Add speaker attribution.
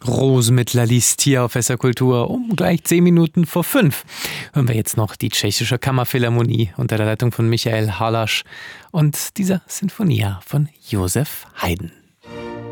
Speaker 1: Rosenmittler liest hier auf SR Kultur um gleich 10 Minuten vor 5. Hören wir jetzt noch die Tschechische Kammerphilharmonie unter der Leitung von Michael Halász und dieser Sinfonia von Josef Haydn.